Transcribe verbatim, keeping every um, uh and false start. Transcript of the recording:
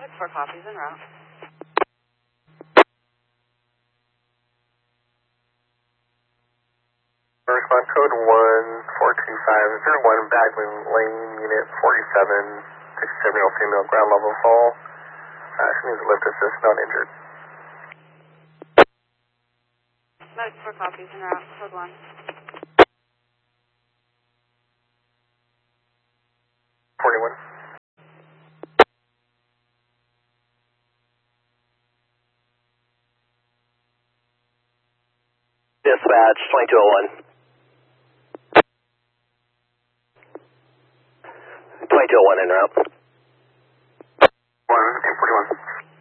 Four copies en route. Response code one four two five zero one, Bagman Lane, unit forty-seven, sixty-seven-year-old female, ground level fall. Uh, she needs lift assist, not injured. Medic four copies en route, code one. forty-one. Dispatch, twenty-two oh one. twenty-two oh one en route.